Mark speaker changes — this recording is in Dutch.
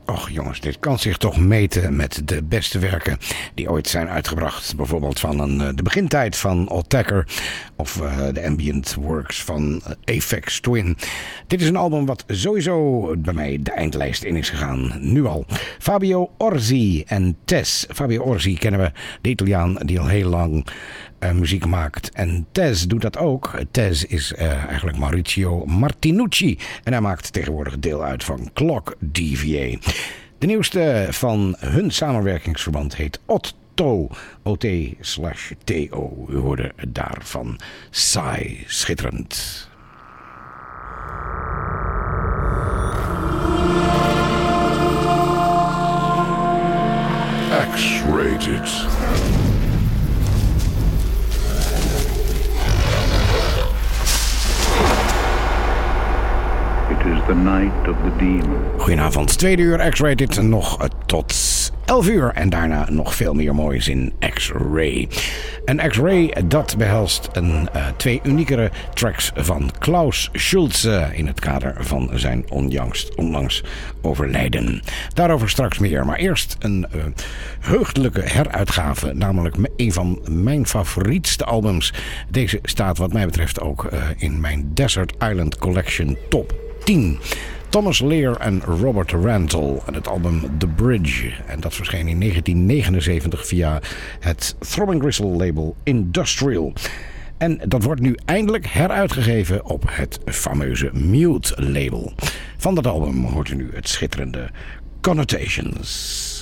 Speaker 1: Och jongens, dit kan zich toch meten met de beste werken die ooit zijn uitgebracht. Bijvoorbeeld van de begintijd van Attacker of de ambient works van Aphex Twin. Dit is een album wat sowieso bij mij de eindlijst in is gegaan. Nu al. Fabio Orsi en Tess. Fabio Orsi kennen we, de Italiaan die al heel lang muziek maakt. En Tess doet dat ook. Tess is eigenlijk Maurizio Martinucci. En hij maakt tegenwoordig deel uit van Clock DVA. De nieuwste van hun samenwerkingsverband heet Otto. OT/TO. U hoorde daarvan saai, schitterend.
Speaker 2: X-rated.
Speaker 3: It is the night of the demon.
Speaker 1: Goedenavond, 2 uur X-rated, nog tot 11 uur en daarna nog veel meer moois in X-Ray. En X-Ray, dat behelst 2 uniekere tracks van Klaus Schulze in het kader van zijn onlangs overlijden. Daarover straks meer, maar eerst een heugdelijke heruitgave, namelijk een van mijn favorietste albums. Deze staat wat mij betreft ook in mijn Desert Island Collection Top 10. Thomas Lear en Robert Randall en het album The Bridge. En dat verscheen in 1979 via het Throbbing Gristle label Industrial. En dat wordt nu eindelijk heruitgegeven op het fameuze Mute label. Van dat album hoort u nu het schitterende Connotations.